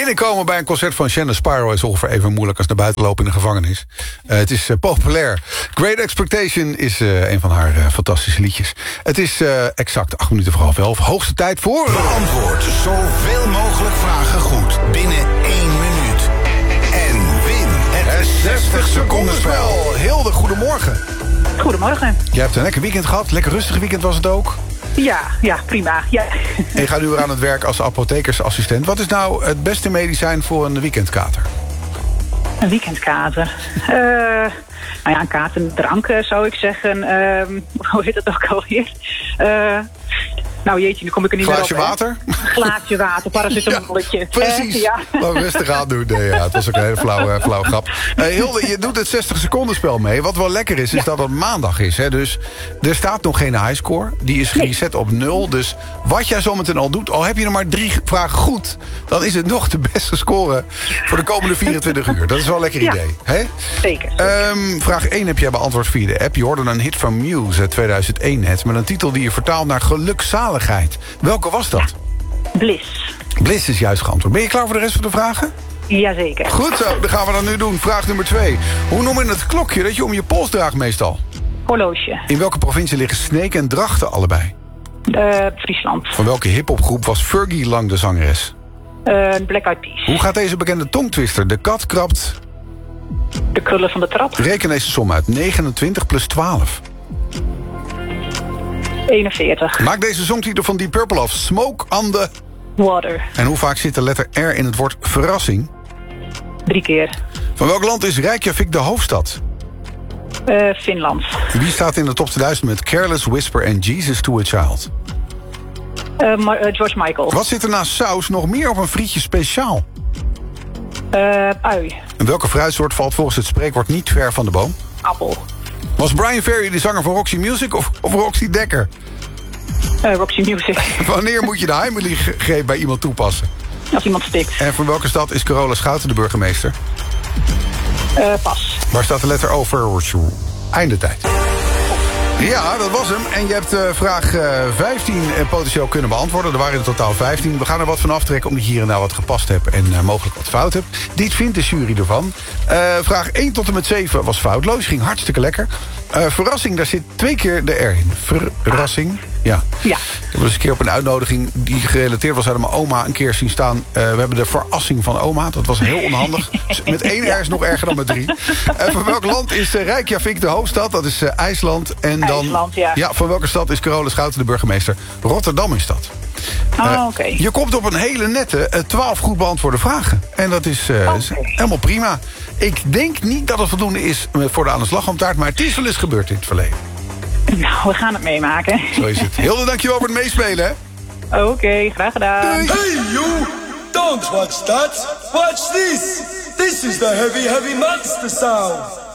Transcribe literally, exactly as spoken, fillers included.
Binnenkomen bij een concert van Shannon Spyro is ongeveer even moeilijk als naar buiten lopen in de gevangenis. Uh, het is uh, populair. Great Expectation is uh, een van haar uh, fantastische liedjes. Het is uh, exact acht minuten voor half elf. Hoogste tijd voor... Beantwoord zoveel mogelijk vragen goed binnen één minuut. En win het zestig seconden spel. Hilde, goedemorgen. Goedemorgen. Je hebt een lekker weekend gehad. Lekker rustig weekend was het ook. Ja, ja, prima. Ja. En je gaat nu weer aan het werk als apothekersassistent. Wat is nou het beste medicijn voor een weekendkater? Een weekendkater. Uh, nou ja, een katerdrank zou ik zeggen. Uh, hoe heet dat ook alweer? Uh, nou jeetje, nu kom ik er niet meer op. Glaasje water? Glaasje water, paracetamolletje. Ja, precies. Uh, ja. Laten we rustig aan doen. Nee, ja, het was ook een hele flauwe, flauwe grap. Uh, Hilde, je doet het zestig seconden spel mee. Wat wel lekker is, is ja. dat het maandag is. Hè? Dus er staat nog geen highscore. Die is gereset op nul. Dus wat jij zometeen al doet, al heb je er maar drie vragen goed, dan is het nog de beste score voor de komende vierentwintig uur. Dat is wel een lekker idee. Ja. Hè? Zeker. zeker. Um, vraag één heb jij beantwoord via de app. Je hoorde een hit van Muse uit tweeduizend één net, met een titel die je vertaalt naar gelukzaligheid. Welke was dat? Bliss. Bliss is juist geantwoord. Ben je klaar voor de rest van de vragen? Jazeker. Goed zo, dan gaan we dat nu doen. Vraag nummer twee. Hoe noem je het klokje dat je om je pols draagt meestal? Horloge. In welke provincie liggen Sneek en Drachten allebei? Uh, Friesland. Van welke hiphopgroep was Fergie Lang de zangeres? Uh, Black Eyed Peas. Hoe gaat deze bekende tongtwister? De kat krabt... De krullen van de trap. Reken deze som uit. negenentwintig plus twaalf. eenenveertig. Maak deze songtitel van Deep Purple af. Smoke on the... Water. En hoe vaak zit de letter R in het woord verrassing? Drie keer. Van welk land is Reykjavik de hoofdstad? Uh, Finland. Wie staat in de top tweeduizend met Careless Whisper en Jesus to a Child? Uh, Ma- uh, George Michael. Wat zit er naast saus nog meer op een frietje speciaal? Uh, ui. En welke fruitsoort valt volgens het spreekwoord niet ver van de boom? Appel. Was Brian Ferry de zanger van Roxy Music of, of Roxy Dekker? Uh, Roxy Music. Wanneer moet je de Heimlich-greep bij iemand toepassen? Als iemand stikt. En van welke stad is Carola Schouten de burgemeester? Uh, pas. Waar staat de letter over? Einde tijd. Ja, dat was hem. En je hebt uh, vraag uh, vijftien uh, potentieel kunnen beantwoorden. Er waren in totaal vijftien. We gaan er wat van aftrekken omdat je hier en daar wat gepast hebt en uh, mogelijk wat fout hebt. Dit vindt de jury ervan. Uh, vraag één tot en met zeven was foutloos. Ging hartstikke lekker. Uh, verrassing, daar zit twee keer de R in. Verrassing. Ja. ja. Ik heb eens een keer op een uitnodiging die gerelateerd was aan mijn oma een keer zien staan. Uh, we hebben de verrassing van oma. Dat was heel onhandig. Met één R is nog erger dan met drie. Uh, van welk land is uh, Reykjavik de hoofdstad? Dat is uh, IJsland. En dan, IJsland, ja. ja. Van welke stad is Carola Schouten de burgemeester? Rotterdam is dat. Oh, uh, oké. Okay. Je komt op een hele nette uh, twaalf goed beantwoorde vragen. En dat is, uh, okay. is helemaal prima. Ik denk niet dat het voldoende is voor de aan de slagroomtaart, maar het is wel eens gebeurd in het verleden. Nou, we gaan het meemaken. Zo is het. Hilde, dankjewel voor het meespelen, hè? Oké, okay, graag gedaan. Doei. Hey you! Don't watch that! Watch this! This is the heavy, heavy monster sound!